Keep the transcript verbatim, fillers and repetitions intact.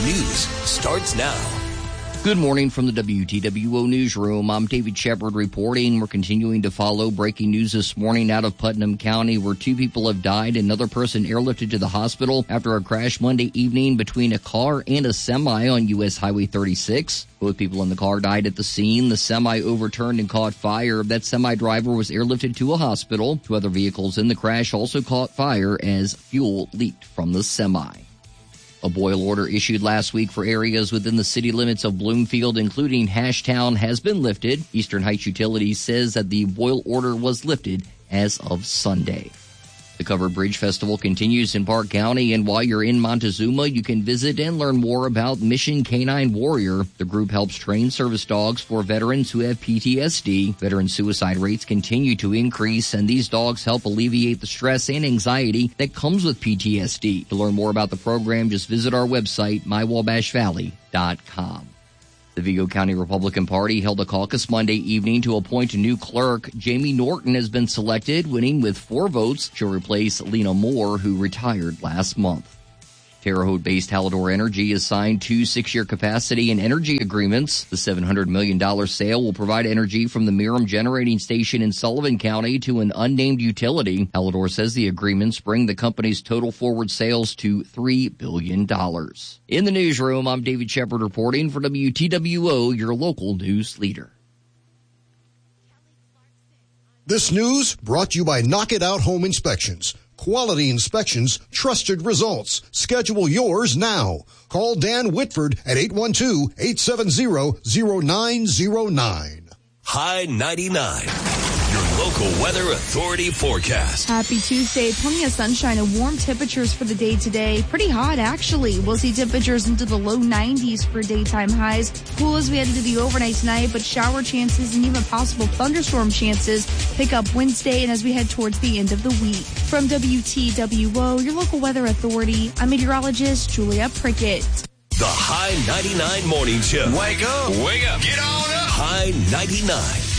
News starts now. Good morning from the W T W O Newsroom. I'm David Shepard reporting. We're continuing to follow breaking news this morning out of Putnam County, where two people have died. Another person airlifted to the hospital after a crash Monday evening between a car and a semi on U S Highway thirty-six. Both people in the car died at the scene. The semi overturned and caught fire. That semi driver was airlifted to a hospital. Two other vehicles in the crash also caught fire as fuel leaked from the semi. A boil order issued last week for areas within the city limits of Bloomfield, including Hashtown, has been lifted. Eastern Heights Utilities says that the boil order was lifted as of Sunday. The Covered Bridge Festival continues in Park County, and while you're in Montezuma, you can visit and learn more about Mission Canine Warrior. The group helps train service dogs for veterans who have P T S D. Veteran suicide rates continue to increase, and these dogs help alleviate the stress and anxiety that comes with P T S D. To learn more about the program, just visit our website, my wabash valley dot com. The Vigo County Republican Party held a caucus Monday evening to appoint a new clerk. Jamie Norton has been selected, winning with four votes. She'll replace Lena Moore, who retired last month. Terre Haute-based Hallador Energy has signed two six-year capacity and energy agreements. The seven hundred million dollars sale will provide energy from the Miram Generating Station in Sullivan County to an unnamed utility. Hallador says the agreements bring the company's total forward sales to three billion dollars. In the newsroom, I'm David Shepard reporting for W T W O, your local news leader. This news brought to you by Knock It Out Home Inspections. Quality inspections, trusted results. Schedule yours now. Call Dan Whitford at eight one two, eight seven zero, zero nine zero nine. High ninety-nine, your local weather authority forecast. Happy Tuesday. Plenty of sunshine and warm temperatures for the day today. Pretty hot, actually. We'll see temperatures into the low nineties for daytime highs. Cool as we head into the overnight tonight, but shower chances and even possible thunderstorm chances pick up Wednesday and as we head towards the end of the week. From W T W O, your local weather authority, I'm meteorologist Julia Prickett. The High ninety-nine Morning Show. Wake up. Wake up. Get on up. High ninety-nine.